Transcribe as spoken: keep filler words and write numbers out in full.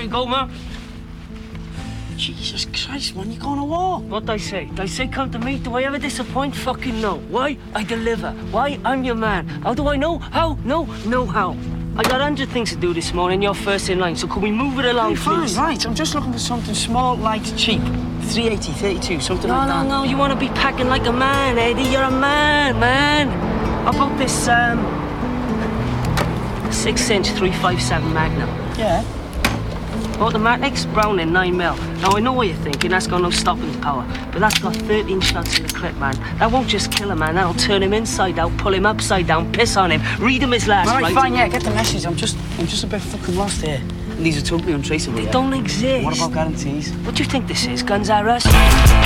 you go, man. Jesus Christ, man, you're going to war. What'd I say? Did I say come to me? Do I ever disappoint? Fucking no. Why? I deliver. Why? I'm your man. How do I know? How? No, no how. I got a hundred things to do this morning. You're first in line, so can we move it along, hey, fine, please? Right, I'm just looking for something small, light, cheap. three eighty, thirty-two, something no, like that. No, no, you want to be packing like a man, Eddie. You're a man, man. How about this, um... six-inch three five seven Magnum? Yeah. Automatics, Browning, nine mil. Now, I know what you're thinking, that's got no stopping power, but that's got thirteen shots in the clip, man. That won't just kill a man, that'll turn him inside out, pull him upside down, piss on him, read him his last right, rites. Fine, yeah, get the message. I'm just, I'm just a bit fucking lost here. And these are totally untraceable, They yeah? don't exist. What about guarantees? What do you think this is, Guns R Us?